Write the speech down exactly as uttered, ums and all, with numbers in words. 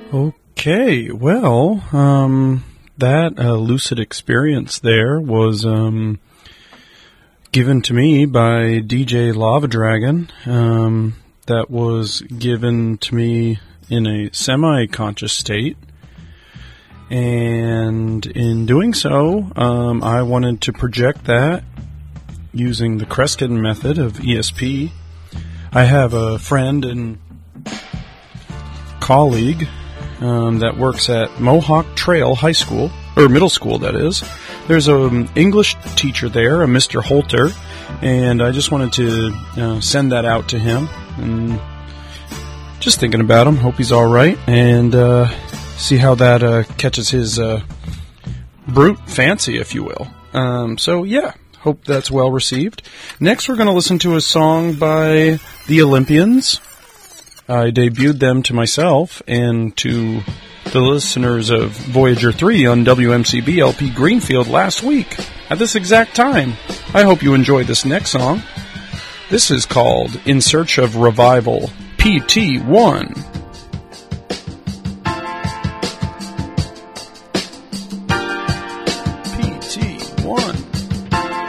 Okay, well, um, that uh, lucid experience there was um, given to me by D J Lava Dragon. Um, that was given to me in a semi-conscious state. And in doing so, um, I wanted to project that using the Kreskin method of E S P. I have a friend and colleague um, that works at Mohawk Trail High School, or middle school, that is. There's an English teacher there, a Mister Holter, and I just wanted to uh, send that out to him. And just thinking about him, hope he's all right, and uh, see how that uh, catches his uh, brute fancy, if you will. Um, so, yeah, hope that's well received. Next, we're going to listen to a song by the Olympians. I debuted them to myself and to the listeners of Voyager three on W M C B L P Greenfield last week at this exact time. I hope you enjoy this next song. This is called In Search of Revival, P T one.